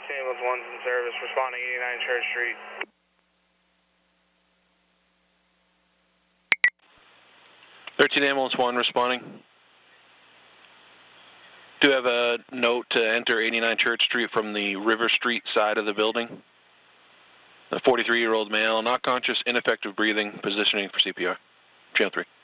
Ambulance 1's in service, responding 89 Church Street. 13 Ambulance 1 responding. Do have a note to enter 89 Church Street from the River Street side of the building. A 43-year-old male, not conscious, ineffective breathing, positioning for CPR. Channel 3.